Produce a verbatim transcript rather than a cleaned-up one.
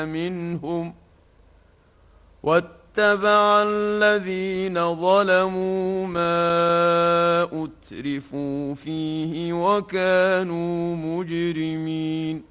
منهم واتبع الذين ظلموا ما أترفوا فيه وكانوا مجرمين